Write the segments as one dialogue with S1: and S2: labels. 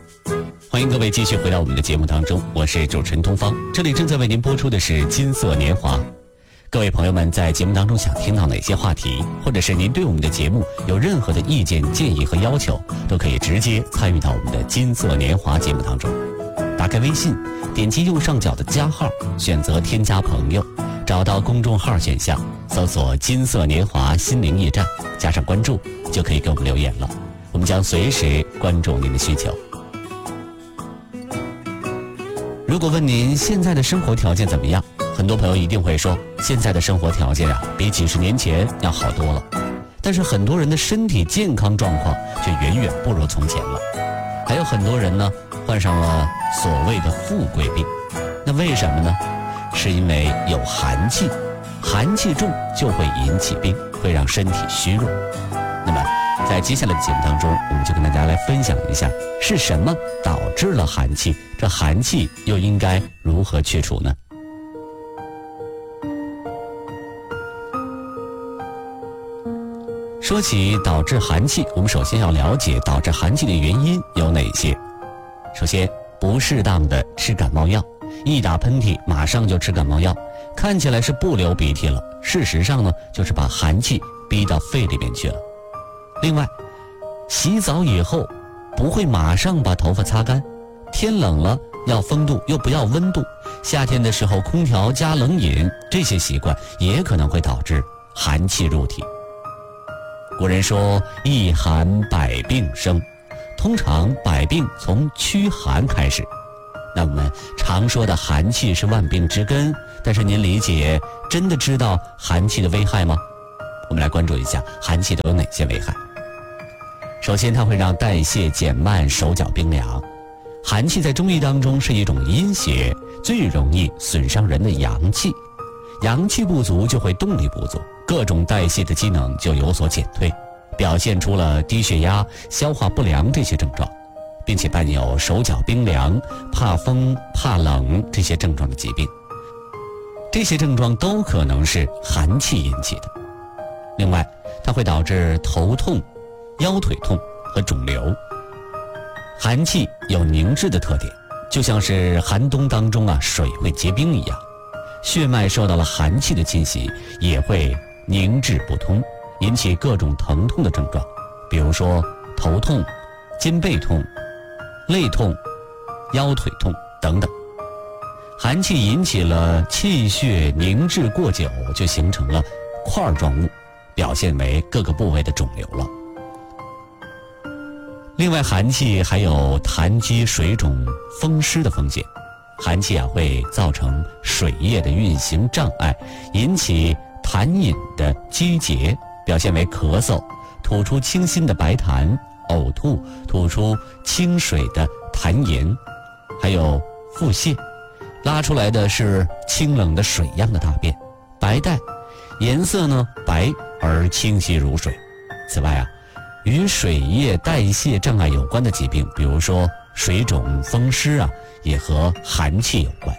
S1: 欢迎各位继续回到我们的节目当中，我是主持人东方，这里正在为您播出的是金色年华。各位朋友们在节目当中想听到哪些话题，或者是您对我们的节目有任何的意见建议和要求，都可以直接参与到我们的金色年华节目当中。打开微信，点击右上角的加号，选择添加朋友，找到公众号选项，搜索金色年华心灵驿站，加上关注，就可以给我们留言了，我们将随时关注您的需求。如果问您现在的生活条件怎么样，很多朋友一定会说，现在的生活条件比几十年前要好多了。但是很多人的身体健康状况却远远不如从前了。还有很多人呢，患上了所谓的富贵病。那为什么呢？是因为有寒气，寒气重就会引起病，会让身体虚弱。那么在接下来的节目当中，我们就跟大家来分享一下是什么导致了寒气，这寒气又应该如何去除呢？说起导致寒气，我们首先要了解导致寒气的原因有哪些。首先，不适当的吃感冒药，一打喷嚏马上就吃感冒药，看起来是不流鼻涕了，事实上呢，就是把寒气逼到肺里面去了。另外，洗澡以后不会马上把头发擦干，天冷了要风度又不要温度，夏天的时候空调加冷饮，这些习惯也可能会导致寒气入体。古人说一寒百病生，通常百病从驱寒开始。那我们常说的寒气是万病之根，但是您理解真的知道寒气的危害吗？我们来关注一下寒气都有哪些危害。首先，它会让代谢减慢，手脚冰凉。寒气在中医当中是一种阴邪，最容易损伤人的阳气。阳气不足就会动力不足，各种代谢的机能就有所减退，表现出了低血压、消化不良这些症状，并且伴有手脚冰凉、怕风、怕冷这些症状的疾病。这些症状都可能是寒气引起的。另外，它会导致头痛、腰腿痛和肿瘤。寒气有凝滞的特点，就像是寒冬当中水会结冰一样，血脉受到了寒气的侵袭，也会凝滞不通，引起各种疼痛的症状，比如说头痛、肩背痛、肋痛、腰腿痛等等。寒气引起了气血凝滞过久，就形成了块状物，表现为各个部位的肿瘤了。另外，寒气还有痰积水肿、风湿的风险。寒气会造成水液的运行障碍，引起痰饮的积结，表现为咳嗽，吐出清新的白痰，呕吐，吐出清水的痰饮，还有腹泻，拉出来的是清冷的水样的大便，白带，颜色呢白而清晰如水。此外与水液代谢障碍有关的疾病，比如说水肿、风湿也和寒气有关。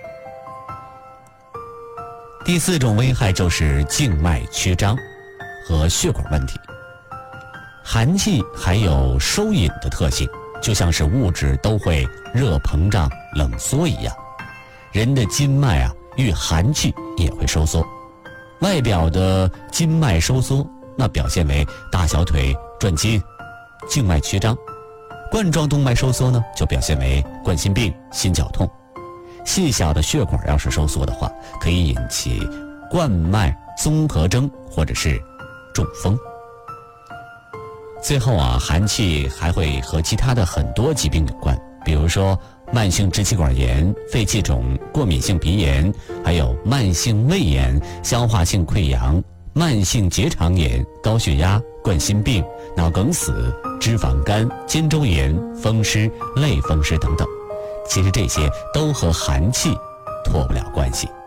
S1: 第四种危害就是静脉曲张和血管问题。寒气还有收引的特性，就像是物质都会热膨胀、冷缩一样，人的筋脉遇寒气也会收缩。外表的筋脉收缩，那表现为大小腿转筋、静脉曲张；冠状动脉收缩呢，就表现为冠心病、心绞痛。细小的血管要是收缩的话，可以引起冠脉综合征或者是中风。最后寒气还会和其他的很多疾病有关，比如说慢性支气管炎、肺气肿、过敏性鼻炎，还有慢性胃炎、消化性溃疡、慢性结肠炎、高血压、冠心病、脑梗死、脂肪肝、肩周炎、风湿、类风湿等等。其实这些都和寒气脱不了关系。